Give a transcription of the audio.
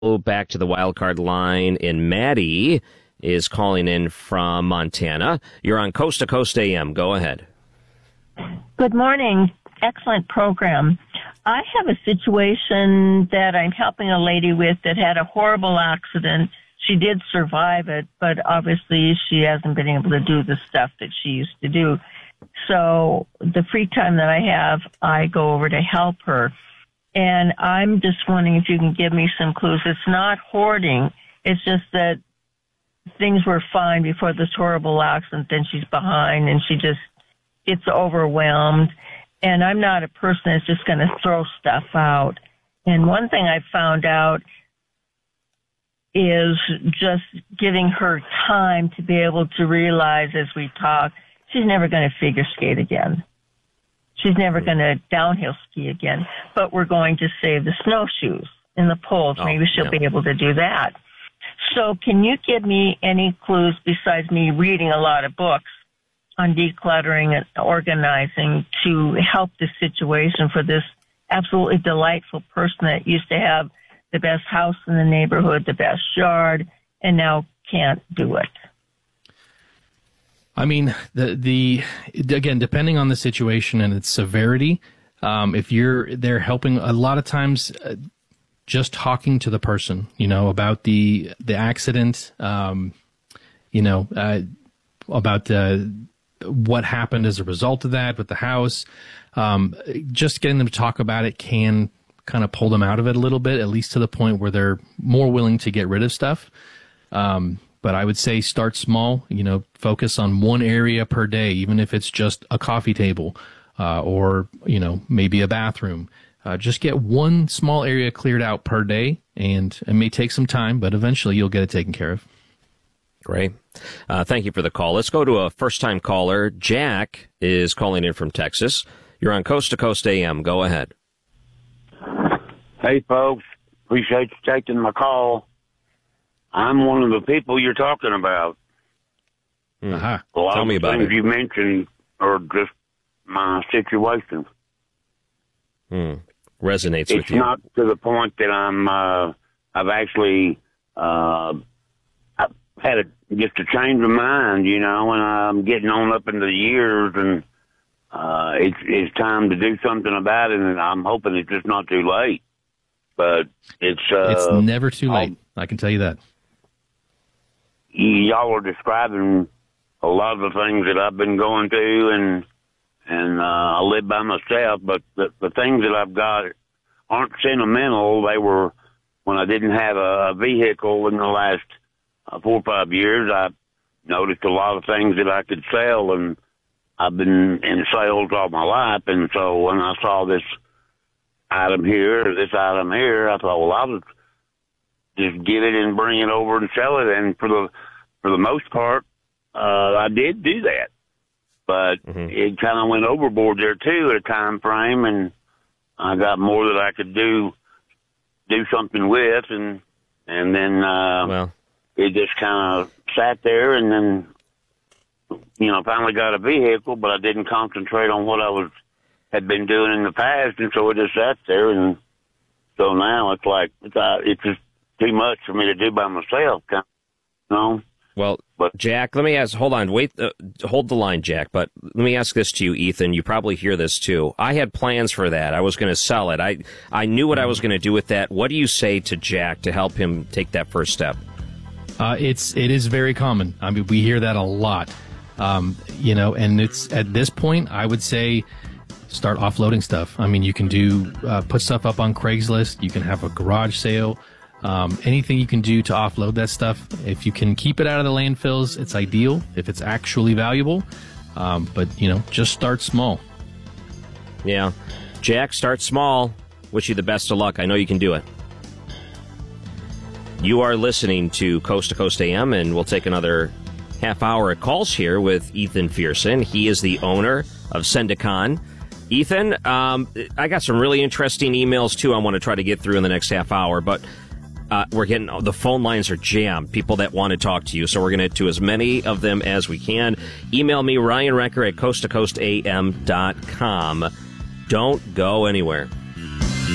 back to the wild card line, and Maddie is calling in from Montana. You're on Coast to Coast AM. Go ahead. Good morning. Excellent program. I have a situation that I'm helping a lady with that had a horrible accident. She did survive it, but obviously she hasn't been able to do the stuff that she used to do. So the free time that I have, I go over to help her. And I'm just wondering if you can give me some clues. It's not hoarding. It's just that things were fine before this horrible accident. Then she's behind and she just gets overwhelmed. And I'm not a person that's just going to throw stuff out. And one thing I found out is just giving her time to be able to realize as we talk, she's never going to figure skate again. She's never going to downhill ski again, but we're going to save the snowshoes and the poles. Maybe she'll be able to do that. So can you give me any clues besides me reading a lot of books on decluttering and organizing to help the situation for this absolutely delightful person that used to have the best house in the neighborhood, the best yard, and now can't do it? I mean, again, depending on the situation and its severity, if you're there helping, a lot of times just talking to the person, about the accident, about what happened as a result of that with the house, just getting them to talk about it can kind of pull them out of it a little bit, at least to the point where they're more willing to get rid of stuff. But I would say start small, focus on one area per day, even if it's just a coffee table, or, maybe a bathroom. Just get one small area cleared out per day, and it may take some time, but eventually you'll get it taken care of. Great. Thank you for the call. Let's go to a first-time caller. Jack is calling in from Texas. You're on Coast to Coast AM. Go ahead. Hey, folks. Appreciate you taking my call. I'm one of the people you're talking about. Uh-huh. A lot Tell me of about things it. you mentioned are just my situation. Resonates with you. It's not to the point that I've actually I've had just a change of mind, and I'm getting on up into the years, and it's time to do something about it, and I'm hoping it's just not too late. But it's never too late. I can tell you that. Y'all are describing a lot of the things that I've been going through, and I live by myself, but the things that I've got aren't sentimental. They were when I didn't have a vehicle in the last 4 or 5 years. I noticed a lot of things that I could sell, and I've been in sales all my life. And so when I saw this item here, or this item here, I thought, well, I'll just get it and bring it over and sell it. And for the most part, I did do that. But it kind of went overboard there, too, at a time frame, and I got more that I could do something with, and then it just kind of sat there, and then, finally got a vehicle, but I didn't concentrate on what I had been doing in the past, and so it just sat there, and so now it's like, it's just too much for me to do by myself, Well, Jack, let me ask, hold on, hold the line, Jack, but let me ask this to you, Ethan. You probably hear this, too. I had plans for that. I was going to sell it. I knew what I was going to do with that. What do you say to Jack to help him take that first step? It is very common. I mean, we hear that a lot, and it's at this point, I would say start offloading stuff. I mean, you can put stuff up on Craigslist. You can have a garage sale. Anything you can do to offload that stuff. If you can keep it out of the landfills, it's ideal if it's actually valuable. But, just start small. Yeah. Jack, start small. Wish you the best of luck. I know you can do it. You are listening to Coast AM, and we'll take another half hour of calls here with Ethan Fearson. He is the owner of Sendicon. Ethan, I got some really interesting emails, too, I want to try to get through in the next half hour, but the phone lines are jammed, people that want to talk to you, so we're going to get to as many of them as we can. Email me, Ryan Recker at coasttocoastam.com. Don't go anywhere.